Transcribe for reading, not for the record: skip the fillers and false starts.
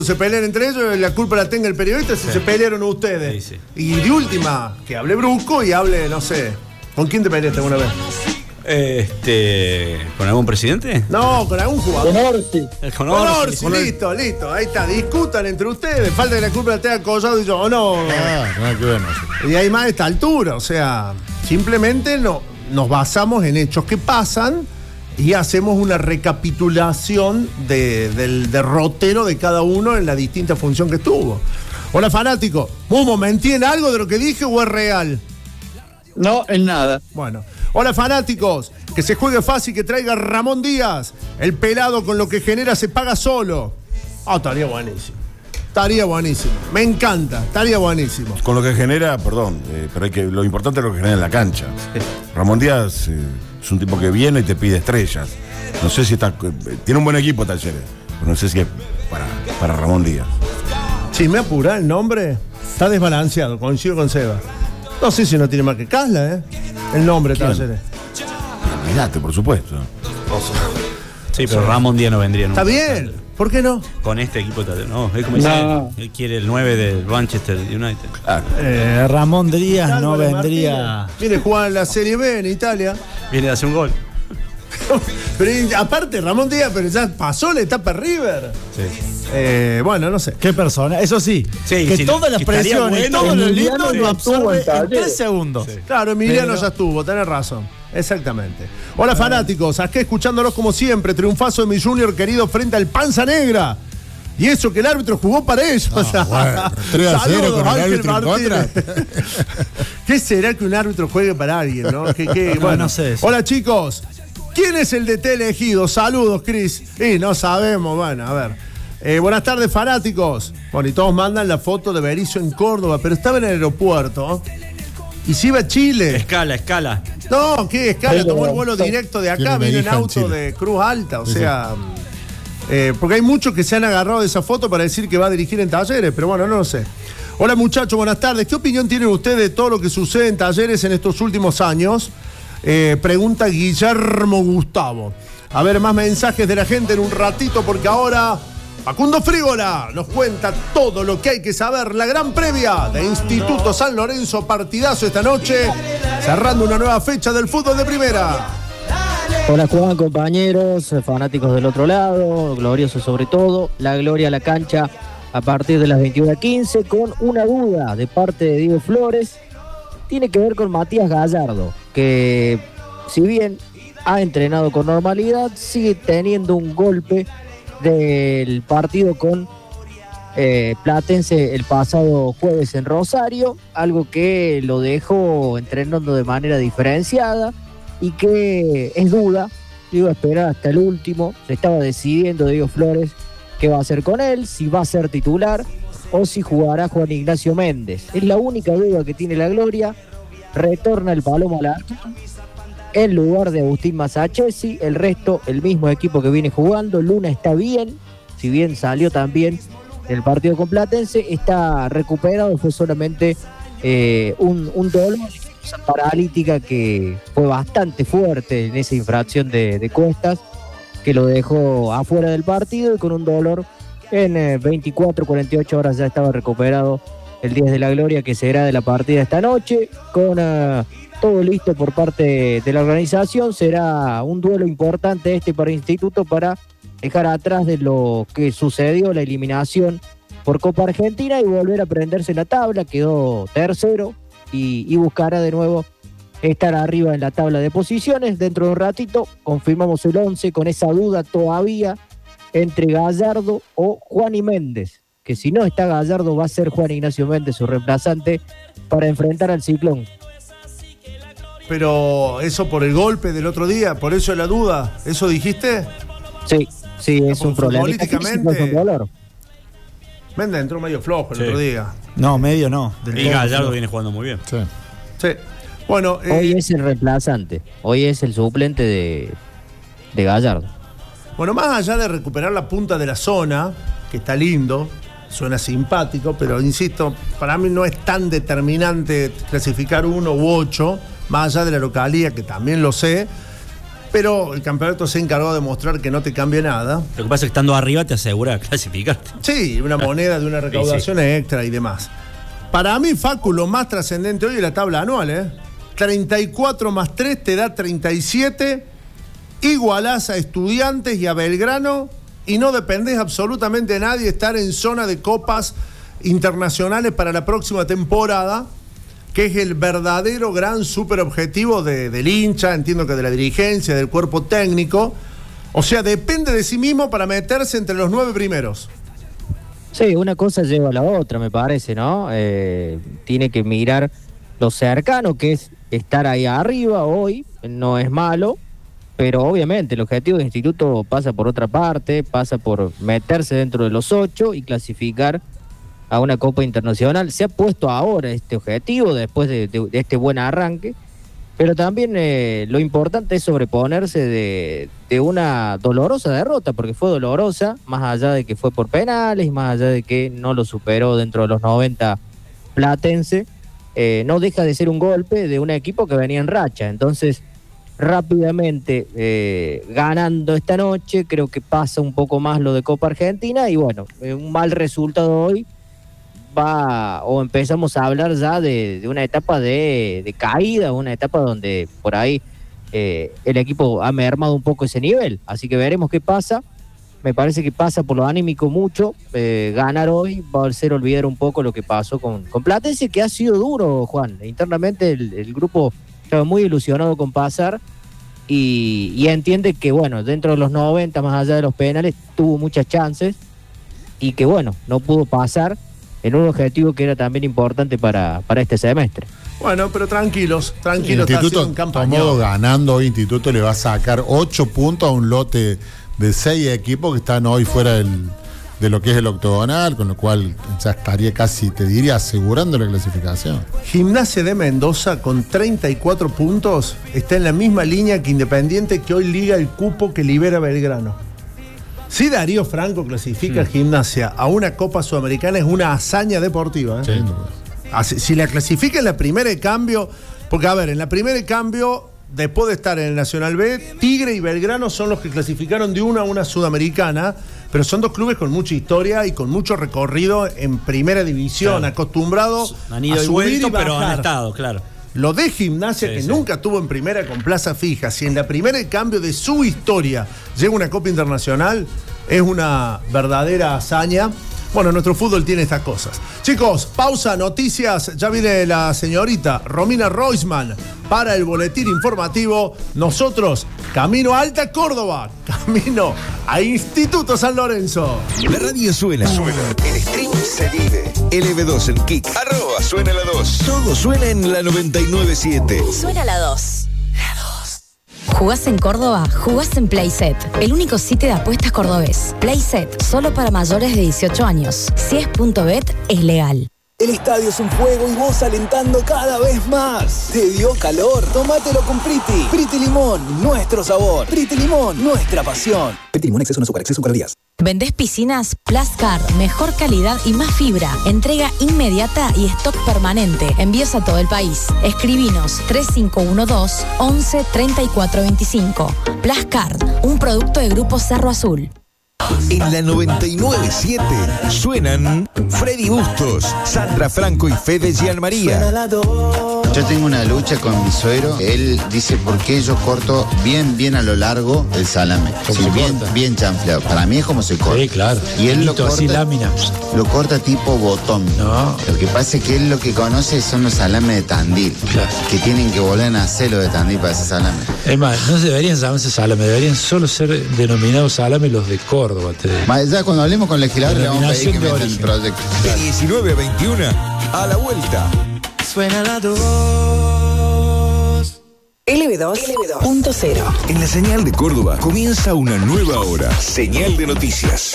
se pelean entre ellos, la culpa la tenga el periodista si se pelearon ustedes. Sí. Y de última, que hable brusco y hable, no sé. ¿Con quién te peleaste alguna vez? ¿Con algún presidente? No, con algún jugador. Con Orsi. Con Orsi, listo. Ahí está, discutan entre ustedes. Falta que la culpa la tenga Collado y yo, o no. No, que ver, no sé. Y hay más a esta altura, o sea, simplemente nos basamos en hechos que pasan y hacemos una recapitulación del derrotero de cada uno en la distinta función que tuvo. Hola, fanático. Mumo, ¿mentí en algo de lo que dije o es real? No, en nada. Bueno. Hola, fanáticos. Que se juegue fácil, que traiga Ramón Díaz. El pelado con lo que genera se paga solo. Estaría buenísimo. Estaría buenísimo. Me encanta. Estaría buenísimo. Con lo que genera, perdón, pero lo importante es lo que genera en la cancha. Ramón Díaz es un tipo que viene y te pide estrellas. No sé si tiene un buen equipo Talleres, pero no sé si es para Ramón Díaz. Si me apura el nombre, está desbalanceado, coincido con Seba. No sé si no tiene más que Casla, el nombre Talleres. Mirate, por supuesto. Sí, pero Ramón Díaz no vendría nunca. Está bien. ¿Por qué no? Con este equipo, no, es como dice, él quiere el 9 del Manchester United. Ramón Díaz no vendría. Viene a jugar en la Serie B en Italia. Viene a hacer un gol. Pero aparte, Ramón Díaz, pero ya pasó la etapa River. Sí. Bueno, no sé. Qué persona. Eso sí, que sí, todas las presiones, bueno, todo lo lindo lo absorbe en Talleres. 3 segundos. Sí. Claro, Emiliano ya estuvo, tenés razón. Exactamente. Hola, fanáticos. Aquí escuchándolos como siempre. Triunfazo de mi Junior querido frente al Panza Negra. Y eso que el árbitro jugó para ellos. Bueno, 3-0 con el árbitro en contra. ¿Qué será que un árbitro juegue para alguien, no? Bueno, no sé eso. Hola, chicos. ¿Quién es el DT elegido? Saludos, Cris. Y no sabemos, bueno, a ver. Buenas tardes, fanáticos. Bueno, y todos mandan la foto de Berizzo en Córdoba, pero estaba en el aeropuerto. Y si iba a Chile. Escala. No, ¿qué escala? Tomó el vuelo directo de acá, viene en auto Chile. de Cruz Alta, o sea. Porque hay muchos que se han agarrado de esa foto para decir que va a dirigir en Talleres, pero bueno, no lo sé. Hola, muchachos, buenas tardes. ¿Qué opinión tienen ustedes de todo lo que sucede en Talleres en estos últimos años? Pregunta Guillermo Gustavo. A ver, más mensajes de la gente en un ratito, porque ahora Facundo Frígola nos cuenta todo lo que hay que saber. La gran previa de Instituto San Lorenzo, partidazo esta noche, cerrando una nueva fecha del fútbol de primera. Hola Juan, compañeros, fanáticos del otro lado, gloriosos sobre todo, la gloria a la cancha a partir de las 21:15 con una duda de parte de Diego Flores. Tiene que ver con Matías Gallardo, que si bien ha entrenado con normalidad, sigue teniendo un golpe del partido con Platense el pasado jueves en Rosario, algo que lo dejó entrenando de manera diferenciada y que es duda, iba a esperar hasta el último, se estaba decidiendo Diego Flores qué va a hacer con él, si va a ser titular o si jugará Juan Ignacio Méndez. Es la única duda que tiene la Gloria. Retorna el Palomo a la en lugar de Agustín Masachesi, el resto el mismo equipo que viene jugando. Luna está bien, si bien salió también del partido con Platense, está recuperado, fue solamente un dolor paralítica que fue bastante fuerte en esa infracción de Cuestas, que lo dejó afuera del partido y con un dolor en 24-48 horas ya estaba recuperado el 10 de la Gloria, que será de la partida esta noche, con todo listo por parte de la organización. Será un duelo importante para Instituto para dejar atrás de lo que sucedió, la eliminación por Copa Argentina, y volver a prenderse la tabla. Quedó tercero y buscará de nuevo estar arriba en la tabla de posiciones. Dentro de un ratito confirmamos el 11 con esa duda todavía entre Gallardo o Juan y Méndez, que si no está Gallardo va a ser Juan Ignacio Méndez su reemplazante para enfrentar al Ciclón. Pero eso por el golpe del otro día, por eso la duda, ¿eso dijiste? Sí, es un problema. Políticamente, es un dolor. Méndez entró medio flojo el otro día. No, medio no. Y Gallardo viene jugando muy bien. Sí. Bueno, hoy es el reemplazante, hoy es el suplente de Gallardo. Bueno, más allá de recuperar la punta de la zona, que está lindo, suena simpático, pero insisto, para mí no es tan determinante clasificar 1 u 8, más allá de la localía, que también lo sé. Pero el campeonato se encargó de mostrar que no te cambia nada. Lo que pasa es que estando arriba te asegura clasificarte. Sí, una moneda de una recaudación extra y demás. Para mí, Facu, lo más trascendente hoy es la tabla anual, 34 más 3 te da 37, igualás a Estudiantes y a Belgrano y no dependés absolutamente de nadie estar en zona de copas internacionales para la próxima temporada, que es el verdadero gran super objetivo del hincha, entiendo que de la dirigencia, del cuerpo técnico. O sea, depende de sí mismo para meterse entre los 9 primeros. Sí, una cosa lleva a la otra, me parece, ¿no? Tiene que mirar lo cercano, que es estar ahí arriba hoy, no es malo, pero obviamente el objetivo del instituto pasa por otra parte, pasa por meterse dentro de los 8 y clasificar a una Copa Internacional. Se ha puesto ahora este objetivo después de este buen arranque, pero también lo importante es sobreponerse de una dolorosa derrota, porque fue dolorosa, más allá de que fue por penales, más allá de que no lo superó dentro de los 90 Platense, no deja de ser un golpe de un equipo que venía en racha. Entonces, rápidamente ganando esta noche, creo que pasa un poco más lo de Copa Argentina, y bueno, un mal resultado hoy empezamos a hablar ya de una etapa de caída, una etapa donde por ahí el equipo ha mermado un poco ese nivel, así que veremos qué pasa. Me parece que pasa por lo anímico mucho. Ganar hoy va a hacer olvidar un poco lo que pasó con Platense, que ha sido duro, Juan. Internamente el grupo estaba muy ilusionado con pasar y entiende que, bueno, dentro de los 90, más allá de los penales, tuvo muchas chances y que, bueno, no pudo pasar en un objetivo que era también importante para este semestre. Bueno, pero tranquilos. El Instituto tomó ganando hoy. Instituto le va a sacar 8 puntos a un lote de 6 equipos que están hoy fuera de lo que es el octogonal, con lo cual ya estaría casi, te diría, asegurando la clasificación. Gimnasia de Mendoza con 34 puntos está en la misma línea que Independiente, que hoy liga el cupo que libera Belgrano. Si Darío Franco clasifica Gimnasia a una Copa Sudamericana, es una hazaña deportiva. Sí. Si la clasifica en la primera de cambio, porque a ver, en la primera de cambio, después de estar en el Nacional B, Tigre y Belgrano son los que clasificaron de una a una Sudamericana, pero son dos clubes con mucha historia y con mucho recorrido en primera división, claro, acostumbrados han ido a y subir vuelto, y bajar. Pero han estado, claro. Lo de Gimnasia, que nunca tuvo en primera con plaza fija, si en la primera de cambio de su historia llega una Copa Internacional, es una verdadera hazaña. Bueno, nuestro fútbol tiene estas cosas. Chicos, pausa, noticias. Ya viene la señorita Romina Roisman para el boletín informativo. Nosotros, camino a Alta Córdoba, camino a Instituto San Lorenzo. La radio suena. El stream se vive. LB2 en Kik. @suena la 2. Todo suena en la 99.7. Suena la 2. ¿Jugás en Córdoba? Jugás en Playset, el único sitio de apuestas cordobés. Playset, solo para mayores de 18 años. Si es .bet, es legal. El estadio es un fuego y vos alentando cada vez más. ¿Te dio calor? Tómatelo con Priti. Priti Limón, nuestro sabor. Priti Limón, nuestra pasión. Priti Limón, exceso no azúcar, exceso calorías. ¿Vendés piscinas? Plascar, mejor calidad y más fibra. Entrega inmediata y stock permanente. Envíos a todo el país. Escribinos 3512 11 34 25. Plascar, un producto de Grupo Cerro Azul. En la 99.7 suenan Freddy Bustos, Sandra Franco y Fede Gianmaría. Yo tengo una lucha con mi suegro. Él dice por qué yo corto bien a lo largo el salame. Sí, bien chanfleado. Para mí es como se corta. Sí, claro. Y él lo corta, así lámina. Lo corta tipo botón. No. Lo que pasa es que él lo que conoce son los salames de Tandil. Claro. Que tienen que volver a hacer lo de Tandil para ese salame. Es más, no deberían llamarse salame, deberían solo ser denominados salame los de Córdoba. Ya cuando hablemos con el legislador le vamos a pedir que metan el proyecto. De 19 a 21, a la vuelta. Suena la 2. LB2.0. En la señal de Córdoba comienza una nueva hora. Señal de noticias.